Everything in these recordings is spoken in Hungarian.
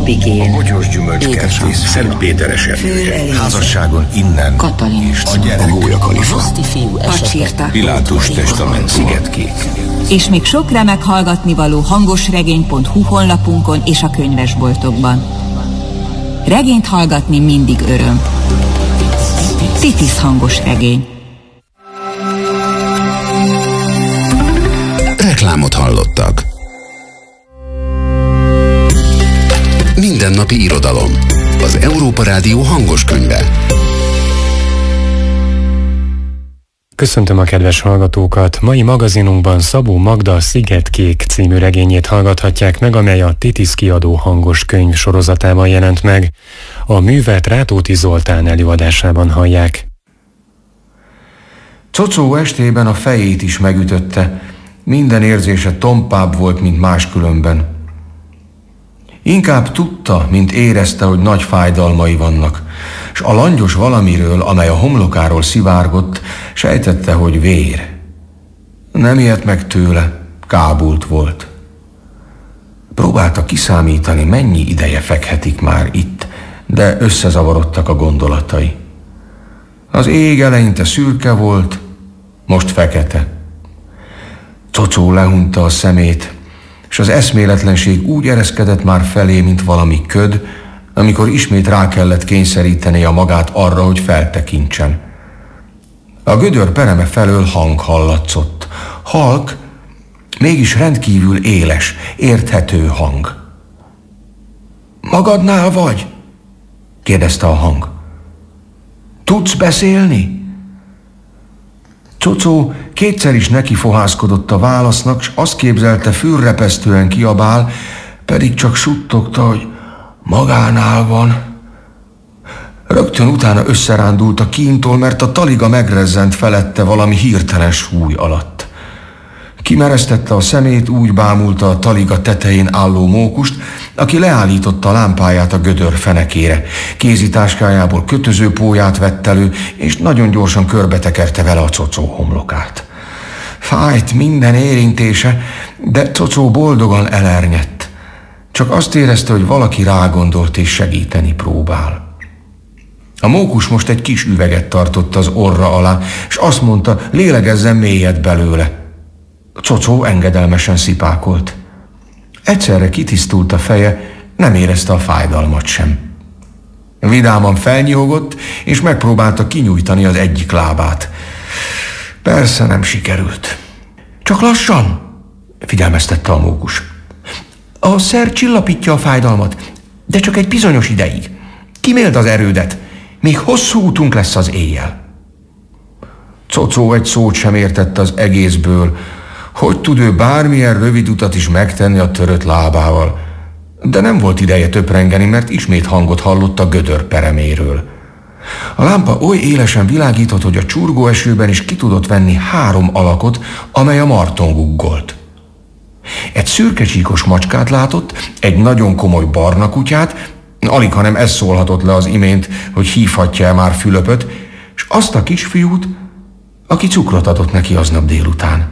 Abigél, a bogyós gyümölcskertész Szentpéteres erdője. Házasságon innen Katalin, és a gyerek a Gólya Kalifa. Pacsirta, Pilátus testament Szigetkék. És még sok remek hallgatnivaló hangosregény.hu honlapunkon és a könyvesboltokban. Regényt hallgatni mindig öröm. Titis hangosregény. Reklámot hallottak. Mindennapi irodalom. Az Európa Rádió hangos könyve. Köszöntöm a kedves hallgatókat! Mai magazinunkban Szabó Magda Szigetkék című regényét hallgathatják meg, amely a Titis kiadó hangos könyv sorozatában jelent meg. A művet Rátóti Zoltán előadásában hallják. Cocó estében a fejét is megütötte, minden érzése tompább volt, mint máskülönben. Inkább tudta, mint érezte, hogy nagy fájdalmai vannak, s a langyos valamiről, amely a homlokáról szivárgott, sejtette, hogy vér. Nem ijedt meg tőle, kábult volt. Próbálta kiszámítani, mennyi ideje fekhetik már itt, de összezavarodtak a gondolatai. Az ég eleinte szürke volt, most fekete. Cocó lehunta a szemét, és az eszméletlenség úgy ereszkedett már felé, mint valami köd, amikor ismét rá kellett kényszerítenie magát arra, hogy feltekintsen. A gödör pereme felől hang hallatszott. Halk, mégis rendkívül éles, érthető hang. Magadnál vagy? kérdezte a hang. Tudsz beszélni? Cocó kétszer is nekifohászkodott a válasznak, s azt képzelte, fülrepesztően kiabál, pedig csak suttogta, hogy magánál van. Rögtön utána összerándult a kíntól, mert a taliga megrezzent felette valami hirtelen súly alatt. Kimeresztette a szemét, úgy bámulta a taliga tetején álló mókust, aki leállította a lámpáját a gödör fenekére. Kézitáskájából kötözőpóját vett elő, és nagyon gyorsan körbetekerte vele a Cocó homlokát. Fájt minden érintése, de Cocó boldogan elernyett. Csak azt érezte, hogy valaki rágondolt és segíteni próbál. A mókus most egy kis üveget tartott az orra alá, és azt mondta, lélegezzen mélyet belőle. Cocó engedelmesen szipákolt. Egyszerre kitisztult a feje, nem érezte a fájdalmat sem. Vidáman felnyihogott, és megpróbálta kinyújtani az egyik lábát. Persze nem sikerült. Csak lassan, figyelmeztette a mókus. A szer csillapítja a fájdalmat, de csak egy bizonyos ideig. Kiméld az erődet, még hosszú útunk lesz az éjjel. Cocó egy szót sem értett az egészből. Hogy tud ő bármilyen rövid utat is megtenni a törött lábával? De nem volt ideje töprengeni, mert ismét hangot hallott a gödör pereméről. A lámpa oly élesen világított, hogy a csurgó esőben is ki tudott venni 3 alakot, amely a marton guggolt. Egy szürkecsíkos macskát látott, egy nagyon komoly barna kutyát, alighanem ez szólhatott le az imént, hogy hívhatja már Fülöpöt, és azt a kisfiút, aki cukrot adott neki aznap délután.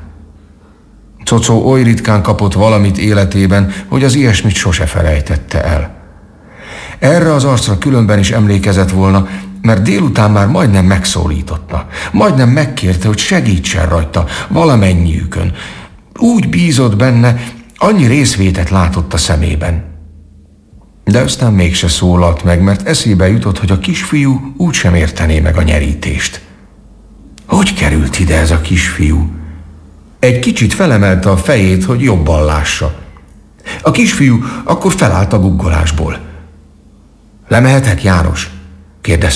Cocó oly ritkán kapott valamit életében, hogy az ilyesmit sose felejtette el. Erre az arcra különben is emlékezett volna, mert délután már majdnem megszólította. Majdnem megkérte, hogy segítsen rajta valamennyiükön. Úgy bízott benne, annyi részvétet látott a szemében. De aztán mégse szólalt meg, mert eszébe jutott, hogy a kisfiú úgysem értené meg a nyerítést. Hogy került ide ez a kisfiú? Egy kicsit felemelte a fejét, hogy jobban lássa. A kisfiú akkor felállt a guggolásból. Lemehetek, János? kérdezte.